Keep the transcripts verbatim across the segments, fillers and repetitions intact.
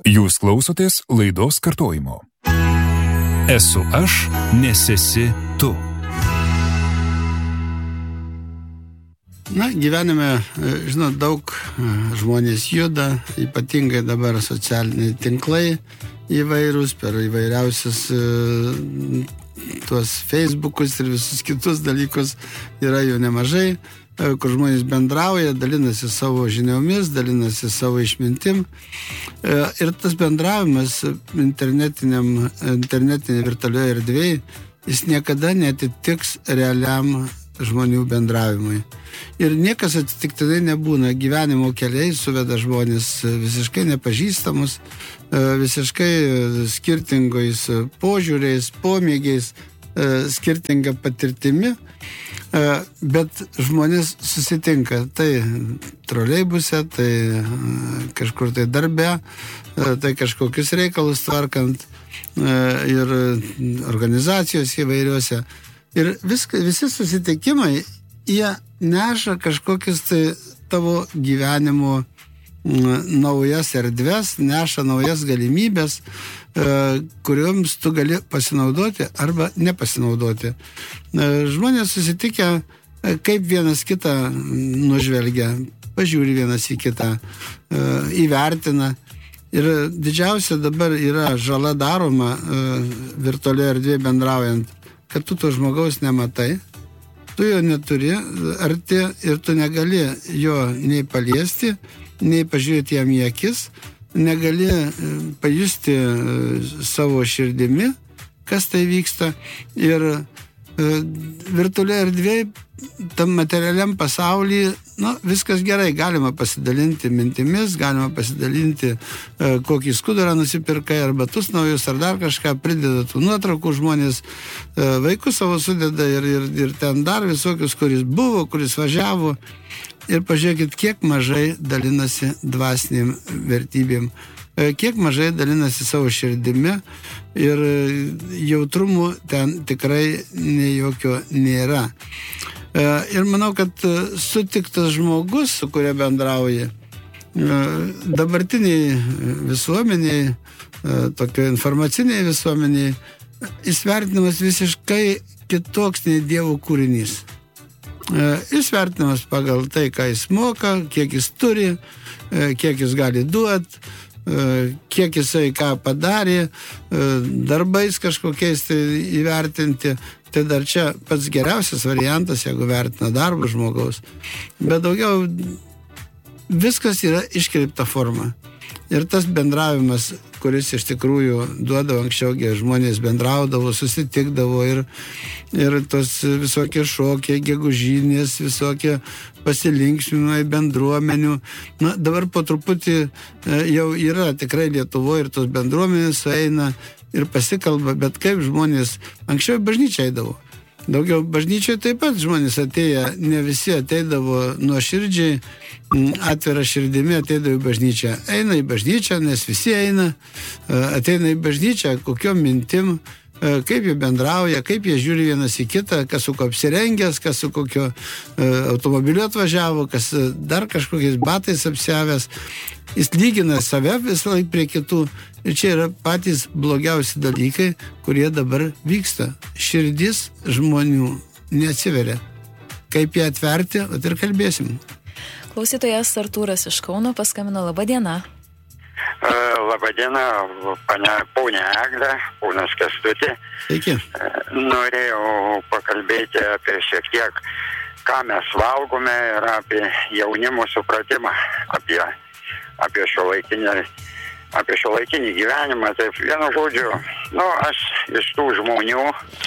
Jūs klausotės laidos kartojimo. Esu aš, nes esi tu. Na, gyvenime, žinot, daug žmonės juda, ypatingai dabar socialiniai tinklai įvairūs, per įvairiausius tuos Facebookus ir visus kitus dalykus yra jų nemažai, kur žmonės bendrauja, dalinasi savo žiniomis, dalinasi savo išmintim. Ir tas bendravimas internetiniam, internetinė virtualioje erdvėje, jis niekada netitiks realiam žmonių bendravimui. Ir niekas atsitiktinai nebūna. Gyvenimo keliai suveda žmonės visiškai nepažįstamus, visiškai skirtingais požiūriais, pomėgiais, skirtinga patirtimi, bet žmonės susitinka. Tai troleibuse, tai kažkur tai darbe, tai kažkokius reikalus tvarkant ir organizacijos įvairiuose. Ir viską, visi susitikimai, jie neša kažkokius tai tavo gyvenimo naujas erdves, neša naujas galimybės, kurioms tu gali pasinaudoti arba nepasinaudoti. Žmonės susitikę, kaip vienas kitą nužvelgia, pažiūri vienas į kitą, įvertina. Ir didžiausia dabar yra žala daroma virtualioje erdvėje bendraujant, kad tu to žmogaus nematai, tu jo neturi arti ir tu negali jo nei paliesti, nei pažiūrėti jam į akis, negali pajusti savo širdimi, kas tai vyksta. Ir virtualioje erdvėje, tam materialiam pasaulyje, nu, viskas gerai, galima pasidalinti mintimis, galima pasidalinti e, kokį skudurą nusipirkai, ar batus naujus, ar dar kažką, prideda tų nuotraukų žmonės, e, vaikus savo sudeda ir, ir, ir ten dar visokius, kuris buvo, kuris važiavo. Ir pažiūrėkit, kiek mažai dalinasi dvasiniam vertybėm, e, kiek mažai dalinasi savo širdimi ir jautrumu ten tikrai ne jokio nėra. Ir manau, kad sutiktas žmogus, su kuria bendrauja, dabartiniai visuomeniai, tokio informaciniai visuomeniai, jis vertinamas visiškai kitoks nei Dievo kūrinys. Jis vertinamas pagal tai, ką jis moka, kiek jis turi, kiek jis gali duoti, kiek jisai ką padarė, darbais kažkokiais tai įvertinti. Tai dar čia pats geriausias variantas, jeigu vertina darbą žmogaus. Bet daugiau viskas yra iškreipta forma. Ir tas bendravimas, kuris iš tikrųjų duodavo anksčiau, žmonės bendraudavo, susitikdavo ir, ir tos visokie šokiai, gegužinės, visokie pasilinkšminimai bendruomenių. Na, dabar po truputį jau yra tikrai Lietuvoje ir tos bendruomenės sueina ir pasikalba, bet kaip žmonės anksčiau bažnyčia eidavo. Daugiau bažnyčioje taip pat žmonės atėję, ne visi ateidavo nuoširdžiai, atvira širdimi ateidavo į bažnyčią. Eina į bažnyčią, nes visi eina, ateina į bažnyčią, kokiom mintim, kaip jie bendrauja, kaip jie žiūri vienas į kitą, kas su ko apsirengęs, kas su kokio automobiliu atvažiavo, kas dar kažkokiais batais apsiavęs. Jis lygina save visą laiką prie kitų. Ir čia yra patys blogiausi dalykai, kurie dabar vyksta. Širdis žmonių neatsiveria. Kaip ją atverti, vat ir kalbėsim. Klausytojas Artūras iš Kauno paskambino. Labą dieną. Uh, labą dieną, ponia Eglė, ponas Kęstutis. Sveiki. Uh, norėjau pakalbėti apie šiek tiek, ką mes valgome ir apie jaunimo supratimą, apie, apie šiuolaikinį, apie šiuolaikinį gyvenimą. Taip, vienu žodžiu, nu, aš iš tų žmonių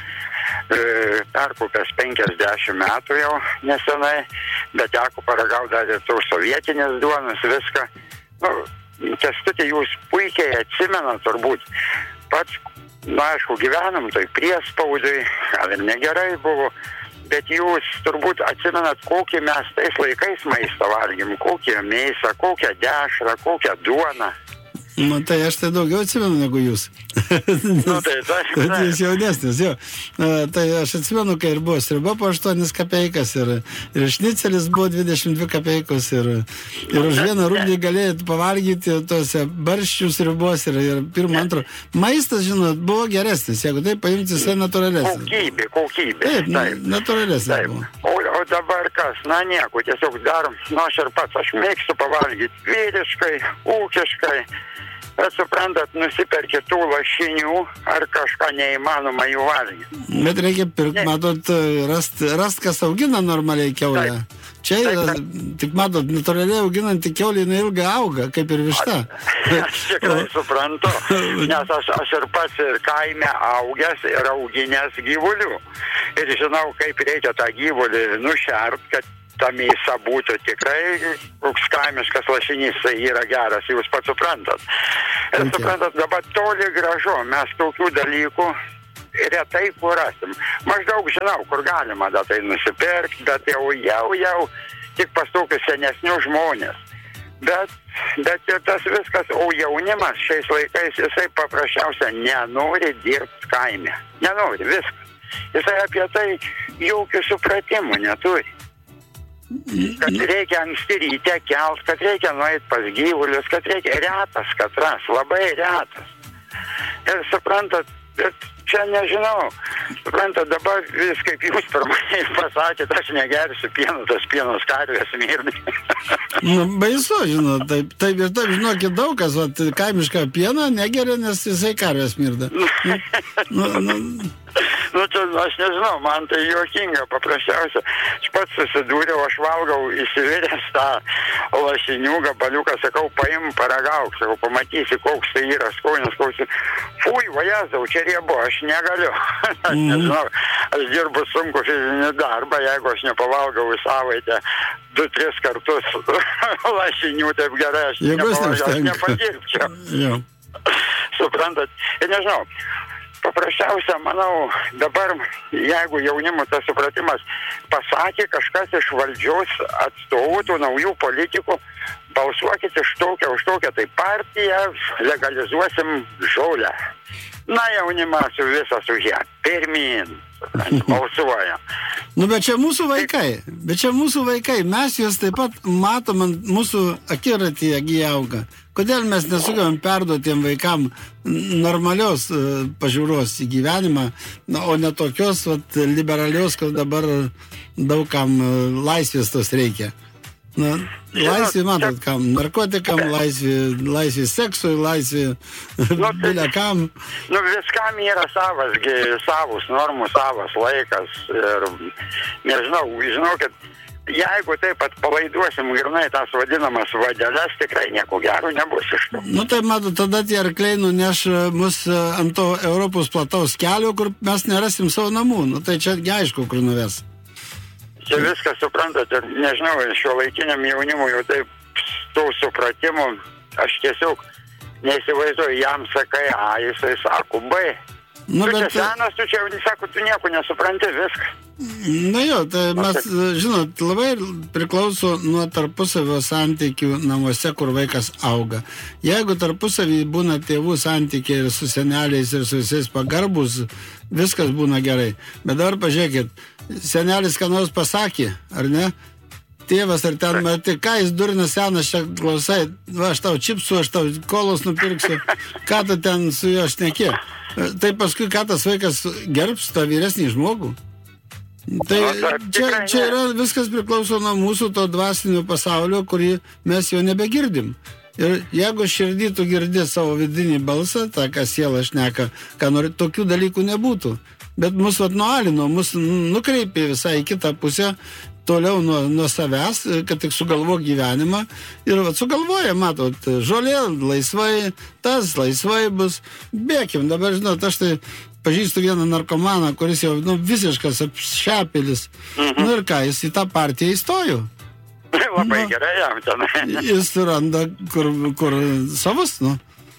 e, perkupęs penkiasdešimt metų jau nesenai, bet teko paragauti dar ir tų sovietinės duonos, viską. Nu, Kęstuti, jūs puikiai atsimenat turbūt, pats, na, aišku, gyvenam toj priespaudai, gal ir negerai buvo, bet jūs turbūt atsimenat, kokį mes tais laikais maistą valgym, kokią mėsą, kokią dešrą, kokią duoną. Nu, tai aš tai daugiau atsimenu negu jūs. Nu, tai tai. Jūs jaunesnis, jo. Tai aš atsimenu, kai ir buvo sriuba po aštuonias kapeikas, ir, ir šnicelis buvo dvidešimt dvi kapeikos, ir, ir už vieną rublį galėjot pavalgyti tose barščių sriubos, ir, ir pirmo, antro. Maistas, žinot, buvo geresnis, jeigu tai paimti, jisai natūralesnis. Kokybė, kokybė. Taip, taip. natūralesnis taip. buvo. O, o dabar kas? Na, nieko, tiesiog darom. Nu, aš ir pats, aš mėgstu pavalgyti vyriškai, ūkiškai. Bet suprantat, nusiperki tų lašinių ar kažką neįmanoma jų valgyti. Bet reikia pirkti, matot, rast, rast, kas augina normaliai kiaulę. Taip. Čia yra, taip, taip. tik matot, natūraliai auginanti kiaulė, jinai ilgai auga, kaip ir višta. Aš tikrai suprantu, nes aš, aš ir pats ir kaime augęs ir auginęs gyvulių. Ir žinau, kaip reikia tą gyvulį nušert, kad ta mėsa būtų tikrai, koks kaimiškas lašinys, tai yra geras, jūs pats suprantat. Ir okay. suprantat, dabar toli gražu, mes tokių dalykų retai kur rasim. Maždaug žinau, kur galima da tai nusipirkti, bet jau, jau, jau, tik pas tokius senesnius žmonės. Bet, bet ir tas viskas, o jaunimas šiais laikais, jisai paprasčiausia nenori dirbti kaime. Nenori, viskas. Jisai apie tai jokių supratimų neturi. Kad reikia anksti ryte kelt, kad reikia nueit pas gyvulius, kad reikia retas katras, labai retas. Ir suprantat, čia nežinau, suprantat, dabar vis kaip jūs pirmai pasakėt, aš negersiu pieno, tas pienos karvės mirdi. Nu, baisu, žinot, taip, taip ir taip, žinokit, daug kas, vat, kaimišką pieną negeria, nes jisai karvės mirda. Nu, nu, nu. Nu, čia, aš nežinau, man tai juokinga, paprasčiausia. Aš pats susidūriau, aš valgau įsiviręs tą lašinių gabaliuką, sakau, paim, paragauk, sakau, pamatysi, koks tai yra skonis, koks. Fui, vajazau, čia riebu, aš negaliu. Aš nežinau, aš dirbu sunku fizinį darbą, jeigu aš nepavalgau į savaitę du, tris kartus lašinių, taip gerai, aš, nepavalgau, aš nepadirbčiau. Jo. Suprantat, ir nežinau. Paprasčiausia, manau, dabar, jeigu jaunimo tas supratimas pasakė kažkas iš valdžios atstovų, tų naujų politikų, balsuokit iš tokią, už tokią, tai partiją legalizuosim žolę. Na, jaunimas visas už ją, pirmin, balsuoja. Nu, bet čia mūsų vaikai, bet čia mūsų vaikai, mes juos taip pat matom ant mūsų akiratyje gyjauga. Kodėl mes nesugebam perduoti tiem vaikam normalios uh, pažiūros į gyvenimą, na, o ne tokios vat, liberalios, kad dabar daugam uh, laisvės tos reikia. Na, laisvė, matot, kam, narkotikam, laisvė, laisvė seksui, laisvė nu, biliakam. Nu, viskam yra savas, savus normų, savas laikas ir nežinau, žinau, kad jeigu taip pat palaiduosim grinai tas vadinamas vadeles, tikrai nieko gero nebus iš to. Nu tai matot, tada tie arkliai nuneš mus ant to Europos plataus kelio, kur mes nerasim savo namų. Nu tai čia aišku, kur nuves. Čia viskas suprantat, ir nežinau, šio laikiniam jaunimui jau taip tų supratimų, aš tiesiog neįsivaizduoju, jam sakai A, jisai sako B. Nu, tu bet... čia senas, tu čia, sako, tu nieko nesupranti, viskas. Na jo, tai mes, žinot, labai priklauso nuo tarpusavio santykių namuose, kur vaikas auga. Jeigu tarpusavį būna tėvų santykiai ir su seneliais ir su visais pagarbus, viskas būna gerai. Bet dabar pažiūrėkit, senelis ką nors pasakė, ar ne? Tėvas ar ten, tai ką jis durina senas, čia klausai, va, aš tau čipsų, aš tau kolos nupirksiu, ką tu ten su juo šneki. Tai paskui, ką tas vaikas gerbs tą vyresnį žmogų? Tai čia, čia yra viskas priklauso nuo mūsų to dvasinio pasaulio, kurį mes jau nebegirdim. Ir jeigu širdį tu girdi savo vidinį balsą, tą, ką siela šneka, ką nori, tokių dalykų nebūtų. Bet mus vat nualino, mus nukreipė visai į kitą pusę, toliau nuo, nuo savęs, kad tik sugalvo gyvenimą. Ir vat sugalvoja, matot, žolė laisvai, tas laisvai bus. Bėkim, dabar, žinot, aš tai pažįstu vieną narkomaną, kuris jau nu, visiškas apšepelis. Mhm. Nu ir ką, jis į tą partiją įstojo. Labai nu, gerai jam ten. Jis suranda kur, kur savus, nu.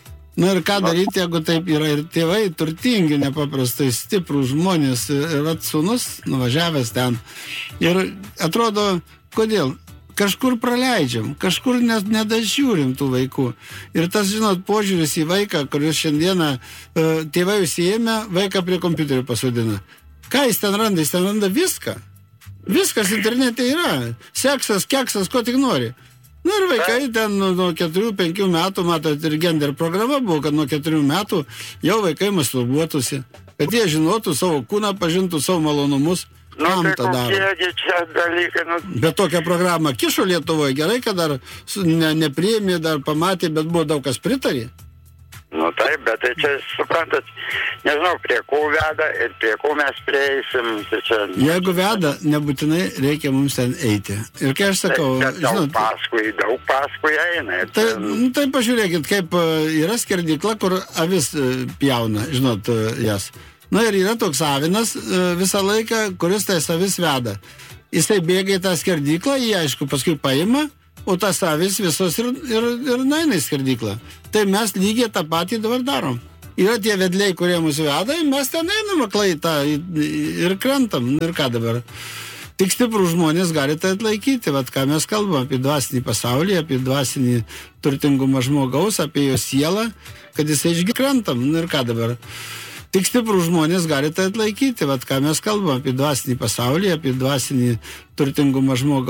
Na ir ką daryti, jeigu taip yra ir tėvai turtingi, nepaprastai stiprūs žmonės, ir atsūnus nuvažiavęs ten. Ir atrodo, kodėl? kažkur praleidžiam, kažkur net nedažiūrim tų vaikų. Ir tas, žinot, požiūris į vaiką, kuris šiandieną uh, tėvai užsiėmė, vaiką prie kompiuterio pasodina. Ką jis ten randa? Jis ten randa viską. Viskas internete yra. Seksas, keksas, ko tik nori. Na ir vaikai ten nuo, nuo keturių penkių metų, matot, ir gender programa buvo, kad nuo keturių metų jau vaikai masturbuotųsi. Kad jie žinotų savo kūną, pažintų savo malonumus. Nu, tai kokiegi čia dalykai, nu... Bet tokią programą kišo Lietuvoje, gerai, kad dar ne, nepriėmė, dar pamatė, bet buvo daug kas pritarė. Nu taip, bet tai čia, suprantat, nežinau, prie ko veda ir prie ko mes prieisim, tai čia... Jeigu veda, nebūtinai reikia mums ten eiti. Ir kai aš sakau... Tai, daug žinot, paskui, daug paskui eina. Tai, nu, tai pažiūrėkit, kaip yra skerdykla, kur avis pjauna, žinot, jas. Na ir yra toks avinas visą laiką, kuris tai avis veda. Jisai bėga į tą skerdyklą, jį aišku paskui paima, o tas avis visos ir, ir, ir naina į skerdyklą. Tai mes lygiai tą patį dabar darom. Yra tie vedliai, kurie mus veda, mes ten einam aklai tą ir krentam. Ir ką dabar? Tik stiprų žmonės gali tai atlaikyti. Vat ką mes kalbam apie dvasinį pasaulį, apie dvasinį turtingumą žmogaus, apie jo sielą, kad jisai iškrentam. Ir ką dabar? Tik stiprų žmonės gali tai atlaikyti. Vat ką mes kalbam apie dvasinį pasaulį, apie dvasinį turtingumą žmogaus.